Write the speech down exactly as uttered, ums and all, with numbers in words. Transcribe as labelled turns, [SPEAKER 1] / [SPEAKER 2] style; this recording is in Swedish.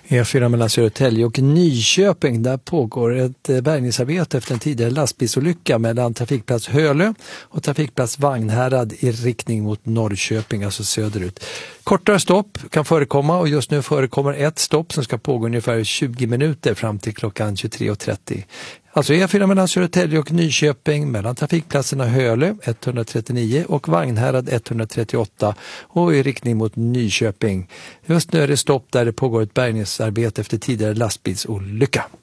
[SPEAKER 1] E fyra mellan Södertälje och Nyköping, där pågår ett bärgningsarbete efter en tidigare lastbilsolycka mellan trafikplats Hölö och trafikplats Vagnhärad i riktning mot Norrköping, alltså söderut. Kortare stopp kan förekomma och just nu förekommer ett stopp som ska pågå ungefär tjugo minuter fram till klockan tjugotre och trettio. Alltså E fyra mellan Södertälje och Nyköping mellan trafikplatserna Hölö etthundratrettionio och Vagnhärad etthundratrettioåtta och i riktning mot Nyköping. Just nu är det stopp där det pågår ett bärgningsarbete efter tidigare lastbilsolycka.